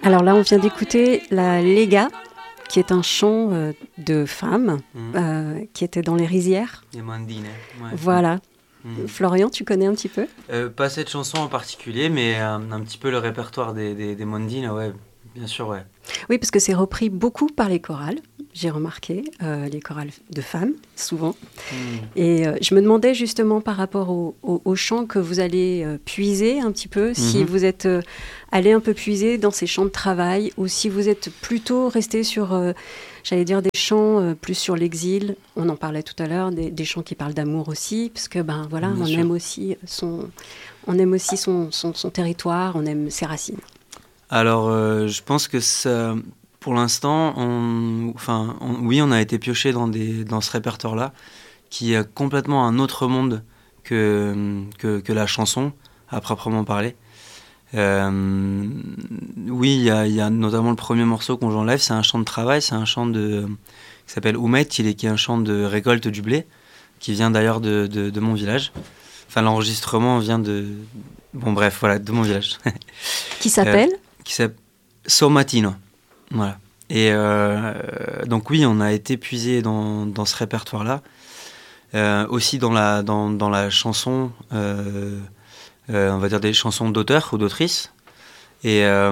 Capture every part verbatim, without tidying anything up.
Alors là, on vient d'écouter la Lega, qui est un chant euh, de femme mmh. euh, qui était dans les rizières. Les mandines. Ouais. Voilà. Mmh. Florian, tu connais un petit peu euh, Pas cette chanson en particulier, mais euh, un petit peu le répertoire des, des, des mandines, ouais, bien sûr, ouais. Oui, parce que c'est repris beaucoup par les chorales, j'ai remarqué, euh, les chorales de femmes, souvent. Mmh. Et euh, je me demandais justement par rapport au, au, au chant que vous allez euh, puiser un petit peu, mmh. si vous êtes euh, allé un peu puiser dans ces chants de travail, ou si vous êtes plutôt resté sur, euh, j'allais dire, des chants euh, plus sur l'exil. On en parlait tout à l'heure, des, des chants qui parlent d'amour aussi, parce que ben voilà, bien on sûr. aime aussi son, on aime aussi son, son, son territoire, on aime ses racines. Alors, euh, je pense que ça, pour l'instant, on, enfin, on, oui, on a été pioché dans, des, dans ce répertoire-là, qui est complètement un autre monde que, que, que la chanson, à proprement parler. Euh, oui, il y a, y a notamment le premier morceau qu'on j'enlève, c'est un chant de travail, c'est un chant de, qui s'appelle Oumet, qui est, qui est un chant de récolte du blé, qui vient d'ailleurs de, de, de mon village. Enfin, l'enregistrement vient de... Bon, bref, voilà, de mon village. Qui s'appelle euh, Qui s'appelle Somatino. Voilà. Et euh, donc oui, on a été puisé dans, dans ce répertoire-là. Euh, aussi dans la, dans, dans la chanson, euh, euh, on va dire des chansons d'auteurs ou d'autrices. Et euh,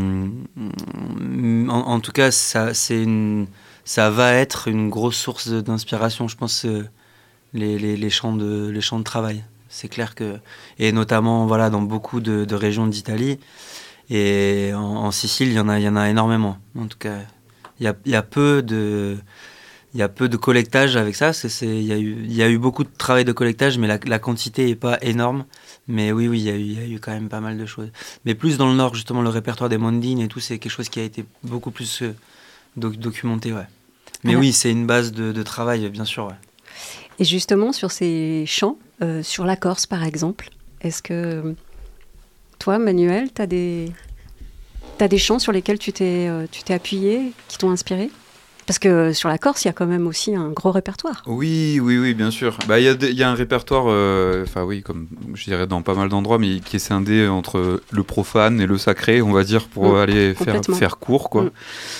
en, en tout cas, ça, c'est une, ça va être une grosse source d'inspiration, je pense, euh, les, les, les, chants de, les chants de travail. C'est clair que... Et notamment, voilà, dans beaucoup de, de régions d'Italie. Et en, en Sicile, il y en a, il y en a énormément. En tout cas, il y a, il y a peu de, il y a peu de collectage avec ça. C'est, c'est, il y a eu, il y a eu beaucoup de travail de collectage, mais la, la quantité est pas énorme. Mais oui, oui, il y a eu, il y a eu quand même pas mal de choses. Mais plus dans le Nord, justement, le répertoire des mandines et tout, c'est quelque chose qui a été beaucoup plus euh, doc- documenté, ouais. Mais Alors, oui, c'est une base de, de travail, bien sûr, ouais. Et justement, sur ces chants, euh, sur la Corse, par exemple, est-ce que... Toi, Manuel, tu as des, t'as des chants sur lesquels tu t'es, euh, tu t'es appuyé, qui t'ont inspiré ? Parce que sur la Corse, il y a quand même aussi un gros répertoire. Oui, oui, oui, bien sûr. Bah, il y a, il y a un répertoire, enfin euh, oui, comme je dirais dans pas mal d'endroits, mais qui est scindé entre le profane et le sacré, on va dire, pour mmh, aller faire, faire court, quoi. Mmh.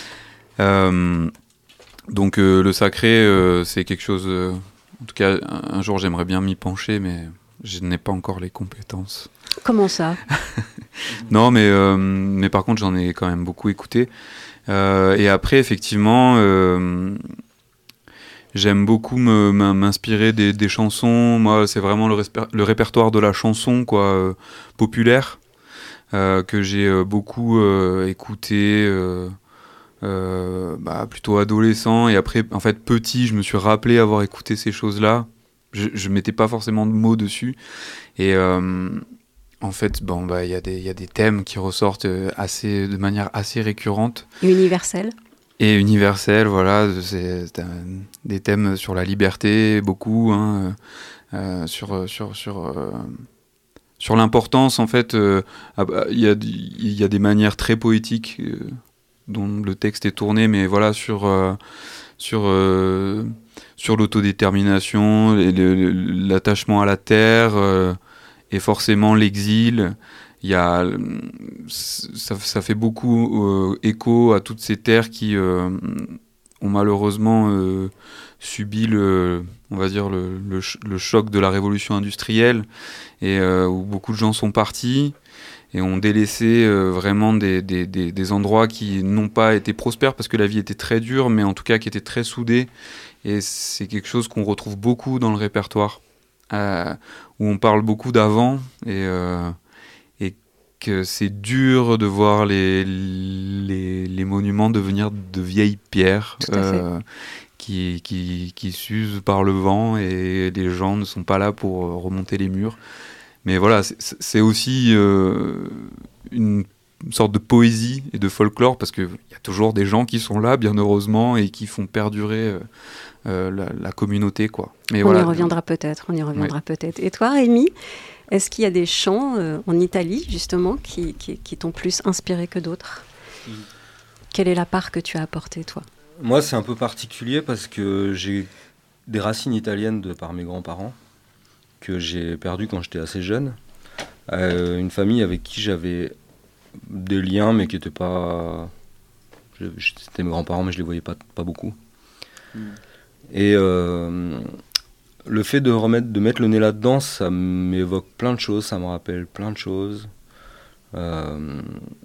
Euh, donc euh, le sacré, euh, c'est quelque chose... Euh, en tout cas, un, un jour, j'aimerais bien m'y pencher, mais je n'ai pas encore les compétences. Comment ça ? Non, mais, euh, mais par contre, j'en ai quand même beaucoup écouté. Euh, et après, effectivement, euh, j'aime beaucoup me, m'inspirer des, des chansons. Moi, c'est vraiment le, resper- le répertoire de la chanson, quoi, euh, populaire, euh, que j'ai euh, beaucoup euh, écouté, euh, euh, bah, plutôt adolescent. Et après, en fait, petit, je me suis rappelé avoir écouté ces choses-là. Je ne mettais pas forcément de mots dessus. Et... Euh, En fait, bon, bah, y a des, y a des thèmes qui ressortent assez, de manière assez récurrente. Et universelle. Et universelle, voilà. C'est, c'est un, des thèmes sur la liberté, beaucoup, hein, euh, sur, sur, sur, euh, sur l'importance, en fait. Il euh, y, a, y a des manières très poétiques euh, dont le texte est tourné, mais voilà, sur, euh, sur, euh, sur l'autodétermination, et le, le, l'attachement à la terre... Euh, et forcément l'exil, il y a, ça, ça fait beaucoup euh, écho à toutes ces terres qui euh, ont malheureusement euh, subi le, on va dire le, le, le choc de la révolution industrielle et euh, où beaucoup de gens sont partis et ont délaissé euh, vraiment des, des, des, des endroits qui n'ont pas été prospères parce que la vie était très dure, mais en tout cas qui étaient très soudés. Et c'est quelque chose qu'on retrouve beaucoup dans le répertoire. Euh, où on parle beaucoup d'avant et, euh, et que c'est dur de voir les, les, les monuments devenir de vieilles pierres euh, qui, qui, qui s'usent par le vent et les gens ne sont pas là pour remonter les murs. Mais voilà, c'est, c'est aussi euh, une sorte de poésie et de folklore parce qu'il y a toujours des gens qui sont là, bien heureusement, et qui font perdurer... Euh, Euh, la, la communauté, quoi. Mais on voilà. y reviendra peut-être, on y reviendra ouais. peut-être. Et toi, Rémi, est-ce qu'il y a des chants euh, en Italie, justement, qui, qui, qui t'ont plus inspiré que d'autres ? mmh. Quelle est la part que tu as apportée, toi ? Moi, c'est un peu particulier parce que j'ai des racines italiennes de par mes grands-parents que j'ai perdues quand j'étais assez jeune. Euh, une famille avec qui j'avais des liens, mais qui n'étaient pas... Je, je, c'était mes grands-parents, mais je les voyais pas, pas beaucoup. Mm. Et euh, le fait de, remettre, de mettre le nez là-dedans, ça m'évoque plein de choses, ça me rappelle plein de choses. Euh,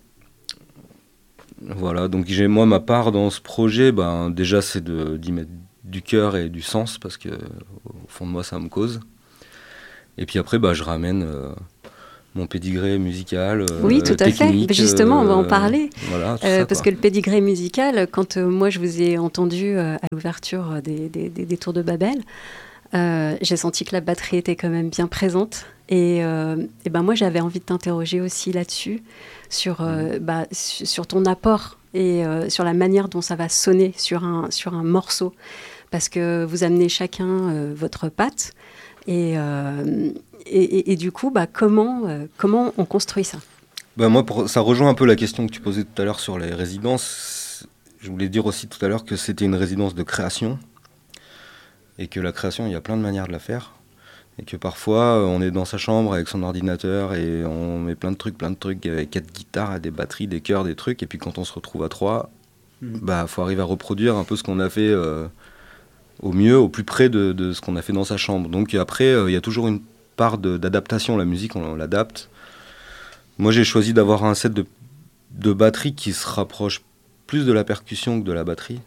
voilà, donc j'ai, moi, ma part dans ce projet, ben, déjà, c'est de, d'y mettre du cœur et du sens, parce que au fond de moi, ça me cause. Et puis après, bah, je ramène euh, mon pédigré musical, euh, oui, tout à technique, fait. Justement, on va en parler. Euh, voilà, euh, ça, parce quoi. que le pédigré musical, quand euh, moi je vous ai entendu euh, à l'ouverture des, des, des, des Tours de Babel, euh, j'ai senti que la batterie était quand même bien présente. Et, euh, et ben moi, j'avais envie de t'interroger aussi là-dessus, sur, euh, bah, sur ton apport et euh, sur la manière dont ça va sonner sur un, sur un morceau. Parce que vous amenez chacun euh, votre patte. Et, euh, et, et, et du coup, bah, comment, euh, comment on construit ça ? Ben moi, pour, ça rejoint un peu la question que tu posais tout à l'heure sur les résidences. Je voulais dire aussi tout à l'heure que c'était une résidence de création. Et que la création, il y a plein de manières de la faire. Et que parfois, on est dans sa chambre avec son ordinateur et on met plein de trucs, plein de trucs, avec quatre guitares, des batteries, des chœurs, des trucs. Et puis quand on se retrouve à trois, il mmh. bah, faut arriver à reproduire un peu ce qu'on a fait... Euh, au mieux, au plus près de, de ce qu'on a fait dans sa chambre. Donc après, il euh, y a toujours une part de, d'adaptation. La musique, on, on l'adapte. Moi, j'ai choisi d'avoir un set de, de batterie qui se rapproche plus de la percussion que de la batterie.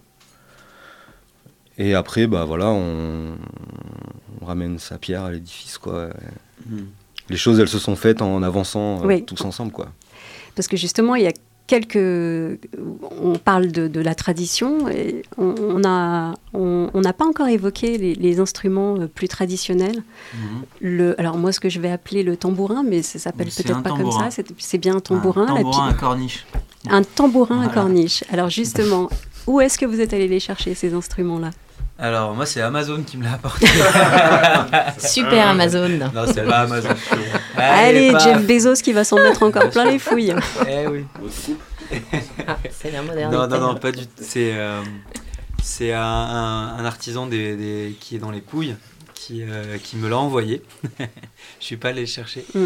Et après, bah voilà, on, on ramène sa pierre à l'édifice, quoi. Mmh. Les choses, elles se sont faites en avançant euh, oui. tous ensemble, quoi. Parce que justement, il y a quelques... On parle de, de la tradition, et on on a, on, on n'a pas encore évoqué les, les instruments plus traditionnels. Mmh. Le, alors moi, ce que je vais appeler le tambourin, mais ça s'appelle c'est peut-être pas tambourin. Comme ça, c'est, c'est bien un tambourin. Un tambourin à corniche. Un tambourin voilà. à corniche. Alors justement, où est-ce que vous êtes allé les chercher, ces instruments-là ? Alors, moi, c'est Amazon qui me l'a apporté. Super Amazon. Non, c'est pas Amazon. Allez, Allez Jeff Bezos qui va s'en mettre encore plein les fouilles. Eh oui. Ah, c'est la modernité. Non, non, non, pas du tout. C'est, euh, c'est un, un, un artisan des, des, qui est dans les Pouilles qui, euh, qui me l'a envoyé. Je suis pas allé le chercher. Mm.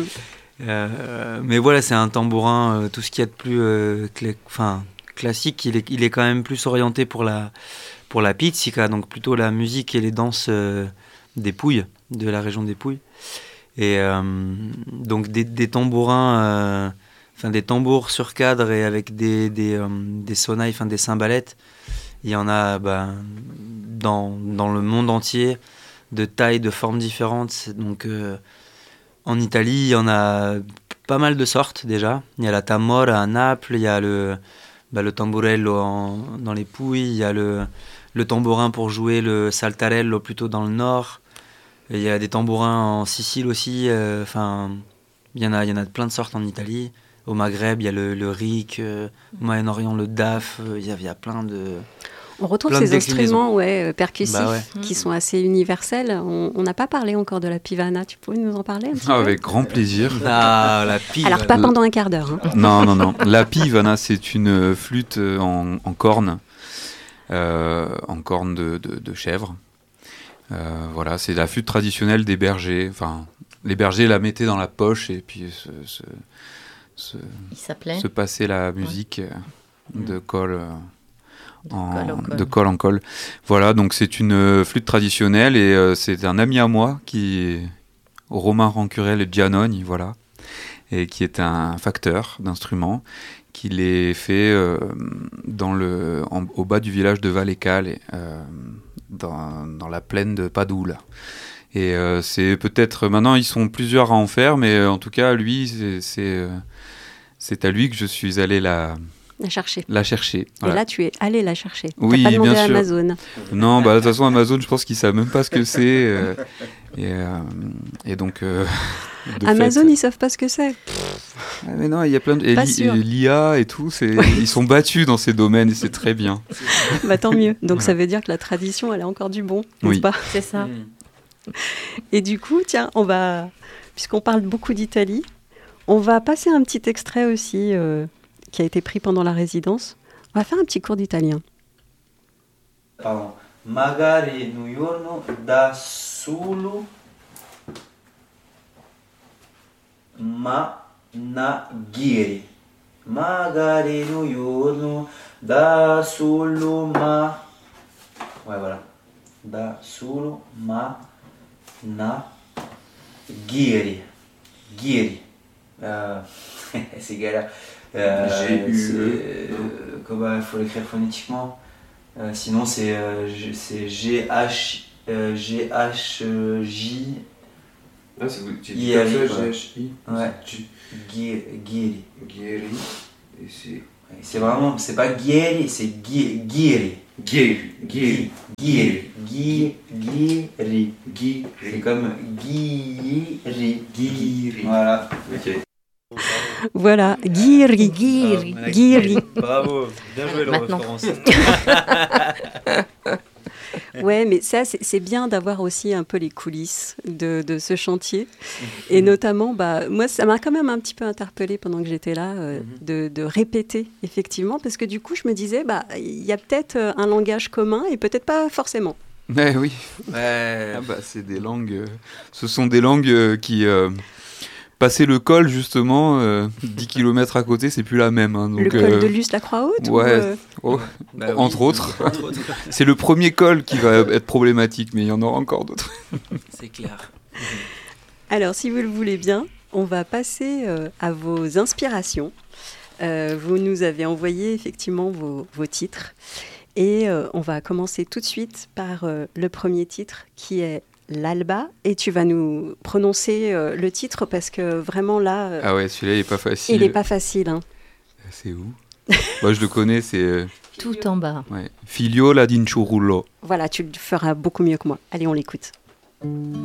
Euh, mais voilà, c'est un tambourin, euh, tout ce qu'il y a de plus euh, clé, enfin, classique. Il est, il est quand même plus orienté pour la... pour la pizzica, donc plutôt la musique et les danses euh, des Pouilles, de la région des Pouilles. Et euh, donc des, des tambourins, euh, enfin des tambours sur cadre et avec des, des, euh, des sonnailles, enfin des cymbalettes. Il y en a bah, dans, dans le monde entier, de tailles, de formes différentes. Donc euh, en Italie, il y en a pas mal de sortes déjà. Il y a la tamora à Naples, il y a le, bah, le tamburello en, dans les Pouilles, il y a le... le tambourin pour jouer le saltarello plutôt dans le nord. Il y a des tambourins en Sicile aussi. Enfin, euh, il y en a, il y en a plein de sortes en Italie. Au Maghreb, il y a le, le ric. Euh, au Moyen-Orient, le daf. Euh, il, y a, il y a plein de. On retrouve ces instruments ouais, percussifs bah ouais. qui sont assez universels. On n'a pas parlé encore de la pivana. Tu pourrais nous en parler un petit ah, peu ? Avec grand plaisir. Ah, la pivana. Alors, pas pendant un quart d'heure. Hein. Non, non, non. La pivana, c'est une flûte en, en corne. Euh, en corne de, de, de chèvre. Euh, voilà, c'est la flûte traditionnelle des bergers. Enfin, les bergers la mettaient dans la poche et puis se, se, se, se passaient la musique ouais. de col. Euh, De, en, col en col. de col en col. Voilà, donc c'est une euh, flûte traditionnelle et euh, c'est un ami à moi qui est Romain Rancurel Giannoni, voilà, et qui est un facteur d'instruments qui les fait euh, dans le, en, au bas du village de Vallecale, euh, dans, dans la plaine de Padoue. Et euh, c'est peut-être, maintenant ils sont plusieurs à en faire, mais en tout cas lui, c'est, c'est, c'est à lui que je suis allé la... La chercher. La chercher. Voilà. Et là, tu es allé la chercher. Oui, t'as pas demandé bien à sûr. Amazon. Non, bah de toute façon, Amazon, je pense qu'ils savent même pas ce que c'est. Euh, et, euh, et donc. Euh, Amazon, fait, ils savent pas ce que c'est. Ah, mais non, il y a plein de. Et, li, et l'I A et tout, c'est, ouais. Ils sont battus dans ces domaines et c'est très bien. Bah tant mieux. Donc ouais. Ça veut dire que la tradition, elle a encore du bon, n'est-ce oui. pas ? C'est ça. Et du coup, tiens, on va, puisqu'on parle beaucoup d'Italie, on va passer un petit extrait aussi. Euh, qui a été pris pendant la résidence. On va faire un petit cours d'italien. Pardon. Magari un giorno da solo ma na ghiri. magari no giorno da solo ma. Ouais, voilà. Da solo ma na giri. Giri. Euh, c'est galère. Euh, J'ai eu. c'est, euh, comment il faut l'écrire phonétiquement. Euh, sinon, c'est, euh, G- c'est G H euh, G H euh, J. Ah, c'est vous, tu I dis comme R I, ça, quoi. G H I. Ouais. Tu- Giri. Giri. Guéri. Et c'est. C'est vraiment, c'est pas Giri, c'est Giri. Giri. Guéri. Guéri. Giri. Giri. Giri. Guéri. C'est comme Giri. Guéri. Voilà. Ok. Voilà, Giri, Giri. Ah, Giri. Bravo, bien joué Laure Maintenant. Florence. Ouais, mais ça, c'est c'est bien d'avoir aussi un peu les coulisses de, de ce chantier. Et notamment, bah, moi, ça m'a quand même un petit peu interpellée pendant que j'étais là, euh, de, de répéter, effectivement, parce que du coup, je me disais, bah, il y a peut-être euh, un langage commun et peut-être pas forcément. Eh oui. Ouais. Ah bah, c'est des langues. euh, ce sont des langues euh, qui. euh, passer le col, justement, euh, dix kilomètres à côté, c'est plus la même. hein, donc, Le col euh, de Luce, la Croix-Haute ou, ouais. euh, oh, Bah oui, entre autres. entre autres. C'est le premier col qui va être problématique, mais il y en aura encore d'autres. C'est clair. Alors, si vous le voulez bien, on va passer euh, à vos inspirations. Euh, vous nous avez envoyé effectivement vos, vos titres. Et euh, on va commencer tout de suite par euh, le premier titre qui est L'Alba. Et tu vas nous prononcer euh, le titre parce que vraiment là, euh, Ah ouais, celui-là, il est pas facile. il n'est pas facile. Hein. C'est où Moi, je le connais, c'est euh, Tout en bas. ouais. Figliola d'inciurullo. Voilà, tu le feras beaucoup mieux que moi. Allez, on l'écoute.